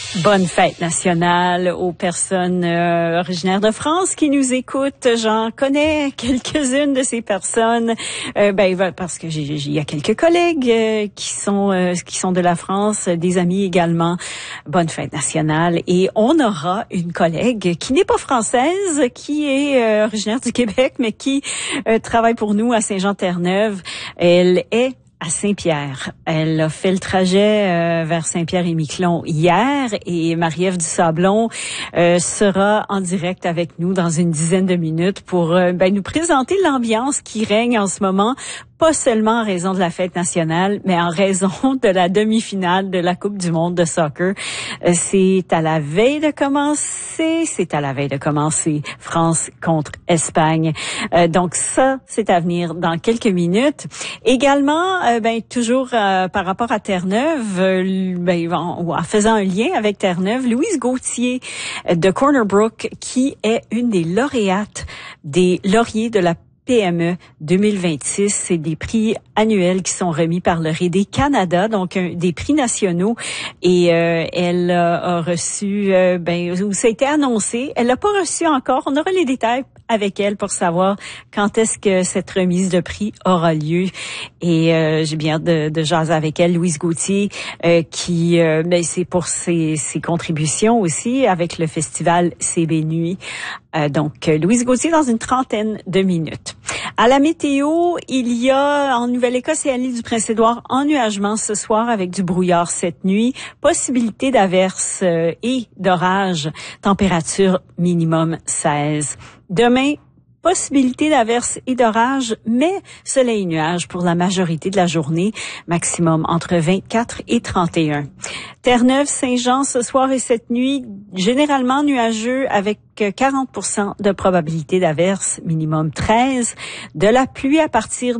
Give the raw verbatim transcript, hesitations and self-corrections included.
Bonne fête nationale aux personnes euh, originaires de France qui nous écoutent. J'en connais quelques-unes de ces personnes, euh, ben parce que j'ai, il y a quelques collègues euh, qui sont euh, qui sont de la France, des amis également. Bonne fête nationale. Et on aura une collègue qui n'est pas française, qui est euh, originaire du Québec, mais qui euh, travaille pour nous à Saint-Jean-Terre-Neuve. Elle est à Saint-Pierre. Elle a fait le trajet euh, vers Saint-Pierre-et-Miquelon hier et Marie-Ève Dusablon euh, sera en direct avec nous dans une dizaine de minutes pour euh, ben, nous présenter l'ambiance qui règne en ce moment, pas seulement en raison de la fête nationale, mais en raison de la demi-finale de la Coupe du monde de soccer. Euh, c'est à la veille de commencer, c'est à la veille de commencer France contre Espagne. Euh, donc ça, c'est à venir dans quelques minutes. Également, euh, ben toujours euh, par rapport à Terre-Neuve, euh, ben, en, en faisant un lien avec Terre-Neuve, Louise Gauthier euh, de Corner Brook, qui est une des lauréates des lauriers de la P M E deux mille vingt-six, c'est des prix annuels qui sont remis par le R E D Canada, donc un, des prix nationaux. Et euh, elle a, a reçu, euh, ben, où ça a été annoncé. Elle l'a pas reçu encore. On aura les détails avec elle pour savoir quand est-ce que cette remise de prix aura lieu. Et euh, j'ai bien hâte de, de jaser avec elle, Louise Gauthier, euh, qui, euh, ben, c'est pour ses, ses contributions aussi avec le festival C B Nuit. Euh, donc, Louise Gauthier dans une trentaine de minutes. À la météo, il y a en Nouvelle-Écosse et à l'île du Prince-Édouard ennuagement ce soir avec du brouillard cette nuit. Possibilité d'averses euh, et d'orages. Température minimum seize. Demain, possibilité d'averses et d'orages, mais soleil et nuages pour la majorité de la journée, maximum entre vingt-quatre et trente et un. Terre-Neuve, Saint-Jean, ce soir et cette nuit, généralement nuageux avec quarante pour cent de probabilité d'averses, minimum treize. De la pluie à partir